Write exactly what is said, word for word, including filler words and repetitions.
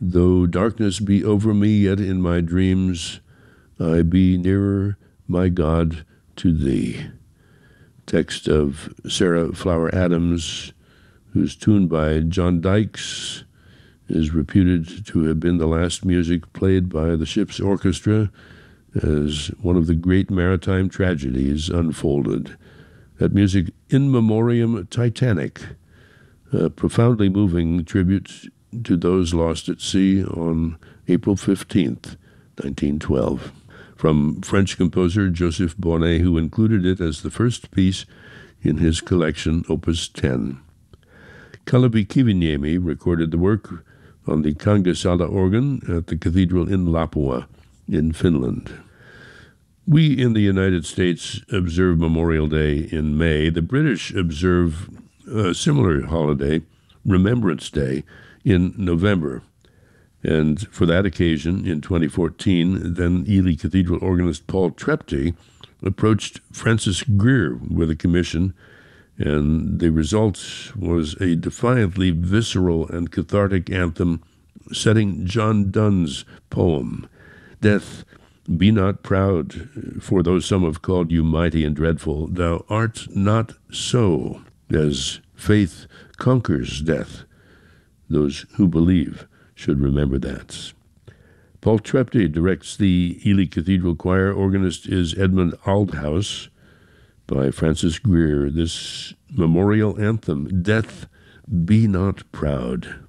Though darkness be over me, yet in my dreams I be nearer, my God, to thee. Text of Sarah Flower Adams, whose tune by John Dykes is reputed to have been the last music played by the ship's orchestra as one of the great maritime tragedies unfolded. That music, In Memoriam Titanic, a profoundly moving tribute to those lost at sea on April fifteenth, nineteen twelve, from French composer Joseph Bonnet, who included it as the first piece in his collection, Opus ten. Kalevi Kiviniemi recorded the work on the Kangasala organ at the cathedral in Lapua, in Finland. We in the United States observe Memorial Day in May. The British observe a similar holiday, Remembrance Day, in November. And for that occasion, in twenty fourteen, then Ely Cathedral organist Paul Trepty approached Francis Greer with a commission, and the result was a defiantly visceral and cathartic anthem setting John Donne's poem, Death, be not proud, for though some have called you mighty and dreadful, thou art not so, as faith conquers death. Those who believe should remember that. Paul Trepty directs the Ely Cathedral Choir. Organist is Edmund Aldhouse. By Francis Greer, this memorial anthem, Death, be not proud.